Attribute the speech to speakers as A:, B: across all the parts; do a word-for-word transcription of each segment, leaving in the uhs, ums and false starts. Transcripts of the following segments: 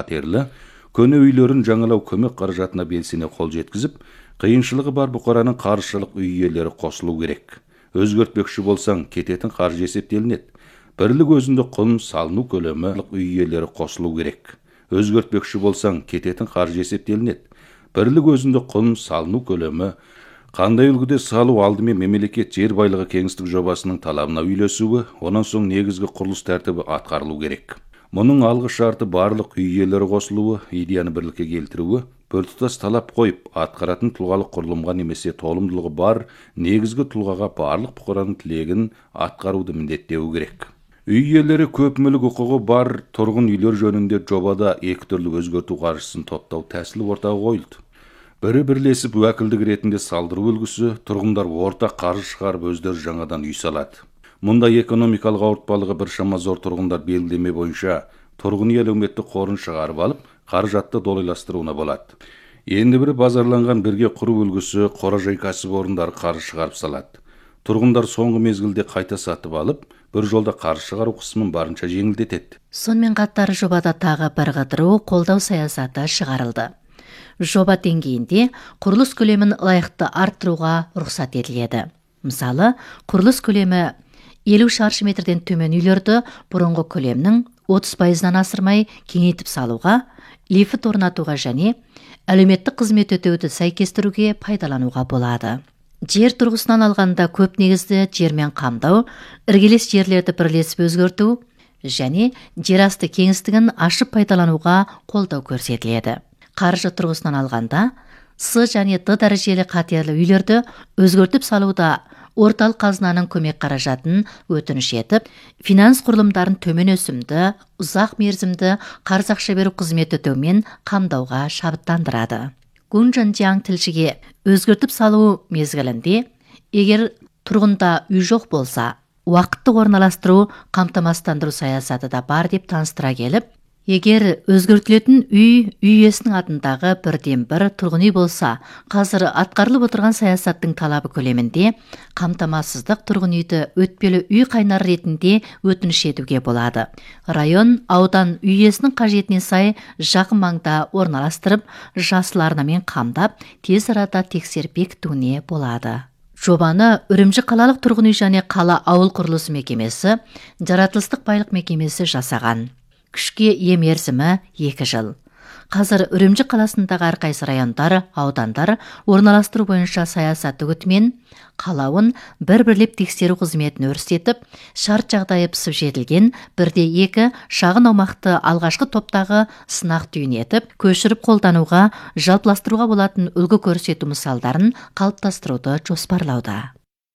A: пәтерлі, көне үйлерін жаңалау көмек қаражатына белсене қол жеткізіп, қиыншылығы бар бұқараның қаржылық үй иелері қосылу керек. Өзгертпекші болсаң, кететін қаржы есептелінеді. Бірлік өзінде құн салыну көлемі үй иелері қосылу керек. Өзгертпекші болсаң, кететін қаржы есептелінеді. Бірлік өзінде құн салыну көлемі қандай үлгіде салу алдымен мемлекет жер байлығы кеңістік жобасының талабына үйлесуі, онан соң негізгі құрылыс тәртібі атқарылу керек. Мұның алғы шарты барлық үй иелері қосылуы, идеяны бірлікке келтіруі, біртұтас талап қойып, атқаратын тұлғалық құрылымға немесе толымдылығы бар негізгі тұлғаға барлық бұқараның тілегін атқаруды міндеттеуі керек. Үй иелері көп мүлік құқығы бар тұрғын үйлер жөнінде жобада екі түрлі өзгерту қаржысын топтау тәсілі ортаға қойылды. Бірі бірлесіп уәкілдік ретінде салдыру үлгісі, тұрғындар ортақ қаржы шығарып өздері жаңадан үй салады. Мұндай экономикалық ауыртпалығы біршама зор тұрғындар белгілеме бойынша тұрғын үй әлеуметтік қорын шығарып алып, қаражатты долайластыруына болады. Енді бірі базарланған бірге құру үлгісі, қоражай кәсіпорындар қаржы шығарып салады. Тұрғындар соңғы мезгілде қайта сатып алып, бір жолда қаржы шығару қысымын барынша жеңілдетеді.
B: Сонымен қатар жобада тағы бір қыдыру қолдау саясаты шығарылды. Жоба деңгейінде құрылыс көлемін лайықты арттыруға рұқсат етіледі. Мысалы, құрылыс көлемі елу шаршы метрден төмен үйлерді бұрынғы көлемнің отыз пайыздан асырмай кеңейтіп салуға, лифт орнатуға және әлеуметтік қызмет өтеуді сәйкестіруге пайдалануға болады. Жер тұрғысынан алғанда көп негізді жермен қамдау, іргелес жерлерді бірлесіп өзгерту және жерасты кеңістігін ашып пайдалануға қолдау көрсетіледі. Қаржы тұрғысынан алғанда, С және Д дәрежелі қатерлі үйлерді өзгертіп салуда орталық қазынаның көмек қаражатын өтініш етіп, финанс құрылымдарын төмен өсімді, ұзақ мерзімді қарыз ақша беру қызмет өтеумен қамдауға шабыттандырады. Гунжан Джаң тілшіге өзгертіп салу мезгілінде, егер тұрғында үй жоқ болса, уақытты орналастыру қамтамасыздандыру саясаты да бар деп таныстыра келіп, егер өзгертілетін үй үй иесінің атындағы бірден бір тұрғын үй болса, қазір атқарылып отырған саясаттың талабы көлемінде қамтамасыздық тұрғын үйді өтпелі үй қайнар ретінде өтініш етуге болады. Район, аудан үй иесінің қажетіне сай жақын маңда орналастырып, жасыл арнамен қамдап, тез арада тексеріп бекітуіне болады. Жобаны Үрімжі қалалық тұрғын үй және қала ауыл құрылысы мекемесі, жаратылыстық байлық мекемесі жасаған. Күшке ие мерзімі екі жыл. Қазір Үрімжі қаласындағы әрқайсы райондар, аудандар орналастыру бойынша саясат үгітімен қалауын бір-бірлеп тексеру қызметін өрістетіп, шарт жағдайы пісіп жетілген бірде екі шағын аумақты алғашқы топтағы сынақ түйін етіп, көшіріп қолдануға, жалпыластыруға болатын үлгі көрсету мысалдарын қалыптастыруды жоспарлауда.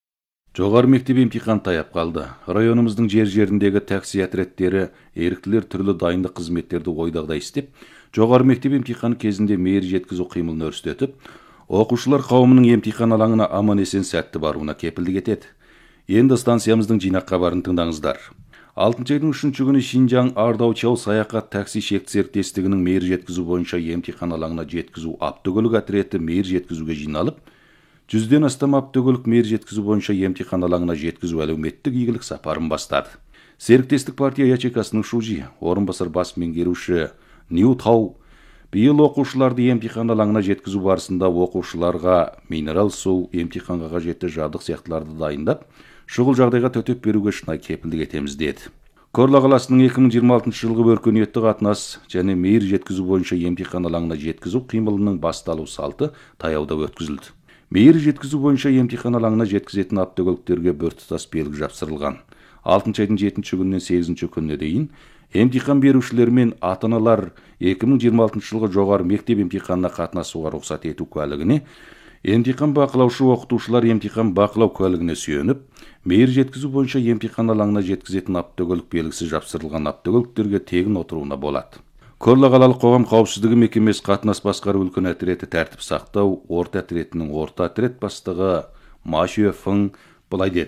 A: Жоғары мектеп емтихан таяп қалды. Районымыздың жер-жеріндегі такси отрядтері, еріктілер түрлі дайындық қызметтерді ойдағыдай істеп, жоғары мектеп емтиханы кезінде мейір жеткізу қимылын өрістетіп, оқушылар қауымының емтихан алаңына аман-есен сәтті баруына кепілдік етеді. Енді станциямыздың жинақ хабарын тыңдаңыздар. алтыншы айдың үшінші күні Шинжаң Ардаучау саяхат такси шекті серіктестігінің мейір жеткізу бойынша емтихан алаңына жеткізу автокөлік отряды мейір жеткізуге жиналып, жүзден астам автокөлік мейір жеткізу бойынша емтихан алаңына жеткізу әлеуметтік игілік сапарын бастады. Серіктестік партия ячейкасының шужи, орынбасар бас меңгеруші Нью Тау, биыл оқушыларды емтихан алаңына жеткізу барысында оқушыларға минерал су, емтиханға қажетті жабдық сияқтыларды дайындап, шұғыл жағдайға төтеп беруге шынайы кепілдік етеміз деді. Корла қаласының екі мың жиырма алтыншы жылғы өркениетті қатынас және мейір жеткізу бойынша емтихан алаңына жеткізу қимылының басталу салты таяуда өткізілді. Мейір жеткізу бойынша емтихан алаңына жеткізетін автокөліктерге біртұтас белгі жапсырылған. алтыншы айдың жетінші күнінен сегізінші күніне дейін емтихан берушілер мен ата-аналар екі мың жиырма алтыншы жылғы жоғары мектеп емтиханына қатынасуға рұқсат ету куәлігіне, емтихан бақылаушы оқытушылар емтихан бақылау куәлігіне сүйеніп, мейір жеткізу бойынша емтихан алаңына жеткізетін автокөлік белгісі жапсырылған автокөліктерге тегін отыруына болады. Корла қалалық қоғам қауіпсіздігі мекемесі қатынас басқару үлкен отряды тәртіп сақтау орта отрядының орта отряд бастығы Ма Шуэфің былай деді.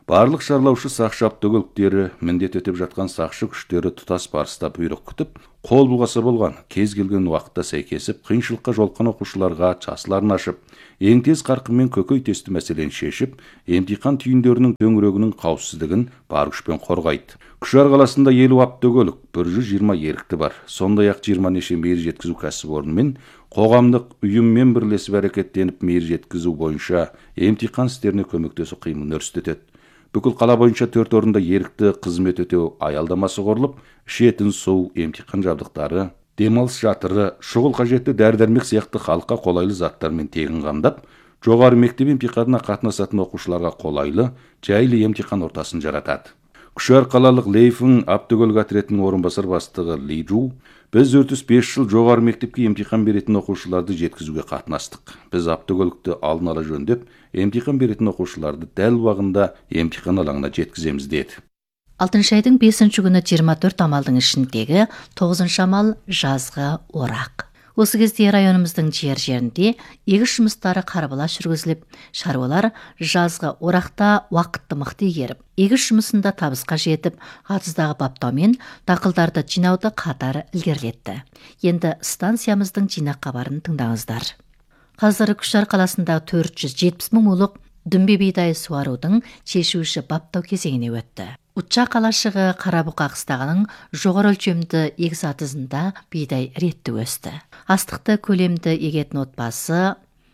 A: Барлық шарлаушы сақшы автокөліктері, міндет өтеп жатқан сақшы күштері тұтас барыста бұйрық күтіп, қол бұлғаса болған, кез келген уақытта сәйкесіп, қиыншылыққа жолыққан оқушыларға часыларын ашып, ең тез қарқынмен көкей тесті мәселені шешіп, емтихан түйіндерінің төңірегінің қауіпсіздігін бар күшпен қорғайды. Күшар қаласында елу автокөлік, бір жүз жиырма ерікті бар. Сондай-ақ жиырма неше мейір жеткізу кәсіпорнымен қоғамдық ұйыммен бірлесіп әрекеттеніп мейір жеткізу бойынша емтихан істеріне көмектесу қимылын өрістетеді. Бүкіл қала бойынша төрт орында ерікті қызмет өтеу аялдамасы құрылып, ішетін су, емтихан жабдықтары, демалыс жатыры, шұғыл қажетті дәрі-дәрмек сияқты халыққа қолайлы заттармен тегін қамдап, жоғары мектеп емтиханына қатынасатын оқушыларға қолайлы, жайлы емтихан ортасын жаратады. Күшар қалалық Лейфің автокөлік отрядының орынбасар бастығы Ли Жу, біз отыз бес жыл жоғары мектепке емтихан беретін оқушыларды жеткізуге қатынастық. Біз автокөлікті алдын ала жөндеп, емтихан беретін оқушыларды дәл уақытында емтихан алаңына жеткіземіз деді.
B: алтыншы айдың бесінші күні жиырма төрт амалдың ішіндегі тоғызыншы амал жазғы орақ. Осы кезде районымыздың жер-жерінде егіс жұмыстары қарбалас жүргізіліп, шаруалар жазғы орақта уақытты мықты игеріп, егіс жұмысында табысқа жетіп, атыздағы баптаумен дақылдарды жинауды қатар ілгерілетті. Енді станциямыздың жинақ хабарын тыңдаңыздар. Қазір Күшар қаласында төрт жүз жетпіс мың ұлық дүмбе бидай суарудың шешуші баптау кезеңіне өтті. Утча қалашығы Қарабұқа қыстағының жоғары өлшемді егіс атызында бидай ретті өсті. Астықты көлемді егетін отбасы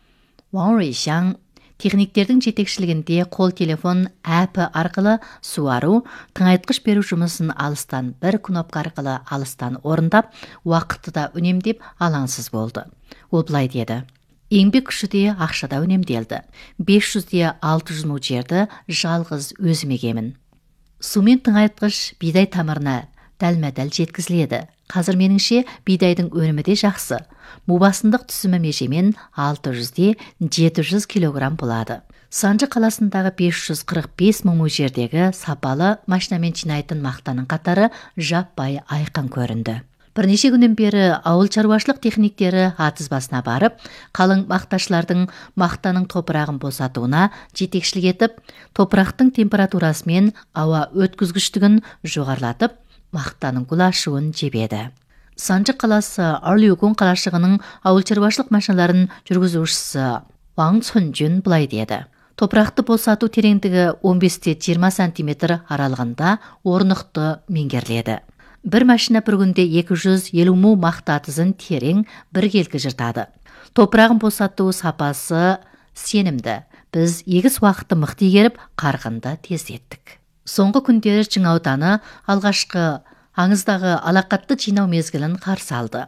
B: Ван Рейшан техниктердің жетекшілігінде қол телефон әпі арқылы суару, тыңайтқыш беру жұмысын алыстан бір кнопка арқылы алыстан орындап, уақытты да үнемдеп алаңсыз болды. Ол былай деді: еңбек күші де ақшада үнемделді. бес жүз де алты жүз мың жерді жалғыз өзім егемін. Сумен тыңайтқыш бидай тамырына дәлме-дәл жеткізіледі. Қазір меніңше бидайдың өнімі де жақсы. Мубасындық түсімі межемен алты жүз де жеті жүз килограмм болады. Санжы қаласындағы бес жүз қырық бес мың жердегі сапалы машинамен жинайтын мақтаның қатары жаппай айқын көрінді. Бірнеше күннен бері ауыл шаруашылық техниктері атыз басына барып, қалың мақташылардың мақтаның топырағын босатуына жетекшілік етіп, топырақтың температурасы мен ауа өткізгіштігін жоғарылатып, мақтаның гүлашуын жебеді. Санжы қаласы Арлюгун қалашығының ауыл шаруашылық машиналарын жүргізушісі Ван Цунжун былай деді: топырақты босату тереңдігі он бес те жиырма сантиметр аралығында орнықты меңгеріледі. Бір машина бір күнде екі жүз елу мың мақта атызын терең бір келкі жыртады. Топырағын босату сапасы сенімді. Біз егіс уақытты мықты игеріп, қарқынды тездеттік. Соңғы күндері Чың ауданы алғашқы аңыздағы алақатты жинау мезгілін қарсы алды.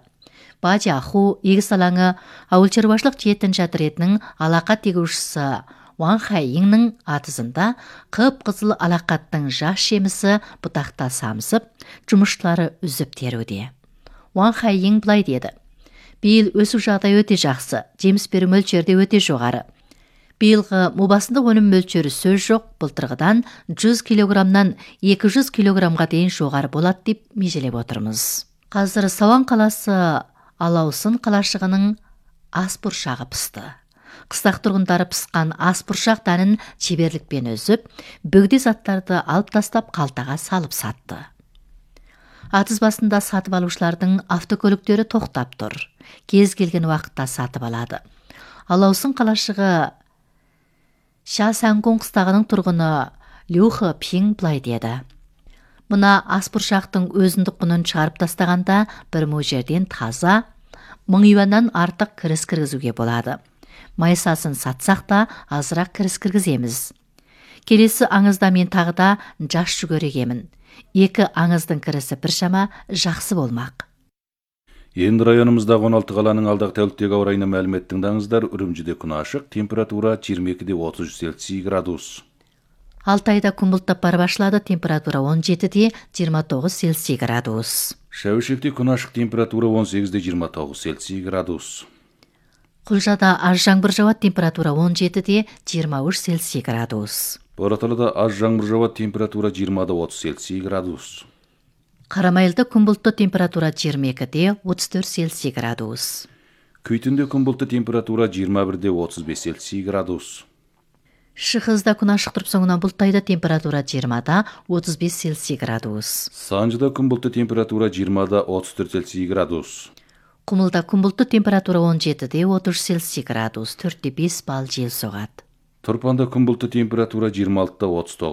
B: Бажаху егіс алаңы ауыл шаруашылық жетінші отрядының алақат егушісі Ван Хайиннің атызында қып-қызыл алақаттың жас жемісі бұтақта самсып, жұмысшылары үзіп теруде. Ван Хайин былай деді: биыл өсу жағдай өте жақсы, жеміс беру мөлшері де өте жоғары. Биылғы мубасындық өнім мөлшері сөз жоқ, былтырғыдан жүз килограммнан екі жүз килограммға дейін жоғары болады деп межелеп отырмыз. Қазір Сауан қаласы Алаусын қалашығының ас бұршағы пісті. Қыстақ тұрғындары пысқан ас бұршақ дәнін шеберлікпен өзіп, бөгде заттарды алып тастап қалтаға салып сатты. Атыз басында сатып алушылардың автокөліктері тоқтап тұр. Кез келген уақытта сатып алады. Алаусын қалашығы Шасангон қыстағының тұрғыны Люхы Пин былай деді: мына ас бұршақтың өзіндік құнын шығарып тастағанда бір мың жерден таза мың юаннан артық кіріс кіргізуге болады. Майсасын сатсақ та азырақ кіріс кіргіземіз. Келесі аңызда мен тағы да жас жүгер егемін. Екі аңыздың кірісі біршама жақсы болмақ.
A: Енді районымыздағы он алты қаланың алдағы тәуліктегі ауа райына мәлімет тыңдаңыздар. Үрімжіде күн ашық, температура жиырма екі де отыз Цельсий градус.
B: Алтайда күн бұлттап бара башлады, температура он жеті де жиырма тоғыз Цельсий градус.
A: Шәуішекте күн ашық, температура он сегіз де жиырма тоғыз Цельсий градус.
B: Құлжада аз жаңбыр жауады, температура он жеті де жиырма үш Цельсий градус.
A: Бораталыда аз жаңбыр жауады, температура жиырма да отыз Цельсий градус.
B: Қарамайлыда күн бұлтты, температура жиырма екі де отыз төрт Цельсий градус.
A: Күйтінде күн бұлтты, температура жиырма бір де отыз бес Цельсий градус.
B: Шыхызда күн ашық тұрып соңынан бұлттайда температура жиырмада отуз беш Цельсий градус.
A: Санжыда күн бұлтты температура жиырмада отуз төрт Цельсий градус.
B: Құмылда күн бұлтты температура он жетіде отуз Цельсий градус, төртте беш балл жел соғады.
A: Тұрпанда күн бұлтты температура жиырма алтыда отуз тогуз